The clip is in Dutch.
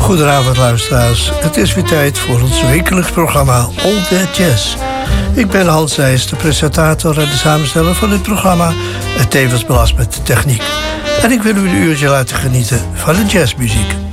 Goedenavond luisteraars, het is weer tijd voor ons wekelijks programma All That Jazz. Ik ben Hans Nijs, de presentator en de samensteller van dit programma en tevens belast met de techniek. En ik wil u een uurtje laten genieten van de jazzmuziek.